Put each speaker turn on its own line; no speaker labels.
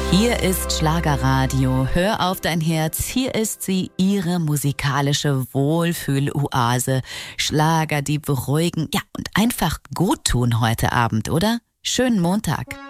Hier ist Schlagerradio. Hör auf dein Herz. Hier ist sie, ihre musikalische Wohlfühl-Oase. Schlager, die beruhigen, ja, und einfach gut tun heute Abend, oder? Schönen Montag.